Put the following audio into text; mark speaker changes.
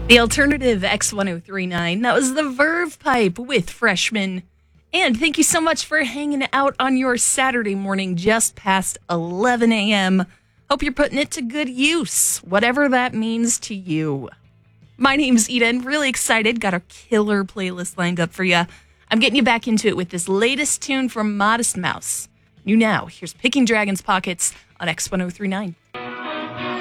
Speaker 1: The alternative X1039. That was the Verve Pipe with Freshman. And thank you so much for hanging out on your Saturday morning just past 11 a.m. Hope you're putting it to good use, whatever that means to you. My name's Eden. Really excited. Got a killer playlist lined up for you. I'm getting you back into it with this latest tune from Modest Mouse. New now, here's Picking Dragon's Pockets on X1039.